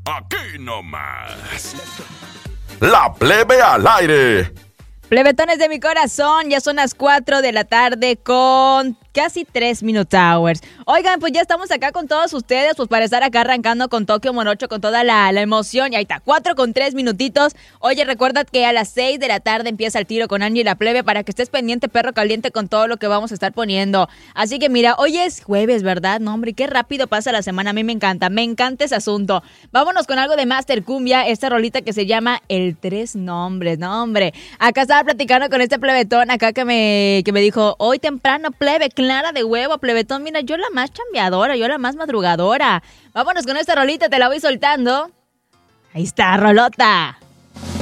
Aquí nomás. La Plebe al aire. Plebetones de mi corazón, ya son las 4 de la tarde con casi 3 minute hours. Oigan, pues ya estamos acá con todos ustedes, pues para estar acá arrancando con Tokio Morocho, con toda la emoción. Y ahí está, 4 con 3 minutitos. Oye, recuerda que a las 6 de la tarde empieza el tiro con Angie y la Plebe para que estés pendiente, perro caliente, con todo lo que vamos a estar poniendo. Así que mira, hoy es jueves, ¿verdad? No, hombre, qué rápido pasa la semana. A mí me encanta ese asunto. Vámonos con algo de Master Cumbia, esta rolita que se llama El Tres Nombres. No, hombre, acá estaba platicando con este plebetón acá que me dijo, hoy temprano, plebe, clara de huevo, plebetón, mira, yo la más chambeadora, yo la más madrugadora. Vámonos con esta rolita, te la voy soltando. Ahí está, rolota.